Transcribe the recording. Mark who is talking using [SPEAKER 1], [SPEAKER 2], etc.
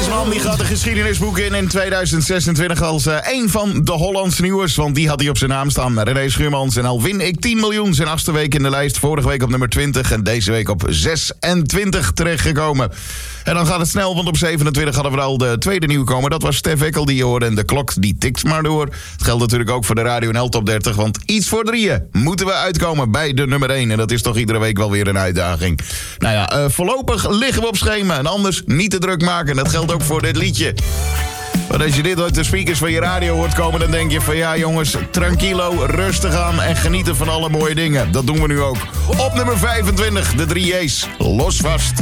[SPEAKER 1] Deze man die gaat de geschiedenisboek in 2026 als een van de Hollandse nieuws. Want die had hij op zijn naam staan. René Schuurmans en al win ik 10 miljoen. Zijn 8e week in de lijst. Vorige week op nummer 20 en deze week op 26 terechtgekomen. En dan gaat het snel, want op 27 hadden we al de tweede nieuwkomer. Dat was Stef Eckel die je hoorde en de klok die tikt maar door. Het geldt natuurlijk ook voor de Radio NL Top 30. Want iets voor 3 moeten we uitkomen bij de nummer 1. En dat is toch iedere week wel weer een uitdaging. Nou ja, voorlopig liggen we op schema. En anders niet te druk maken. Dat geldt ook voor dit liedje. Want als je dit uit de speakers van je radio hoort komen, dan denk je van ja jongens, tranquilo, rustig aan en genieten van alle mooie dingen. Dat doen we nu ook. Op nummer 25, de 3 J's. Los vast.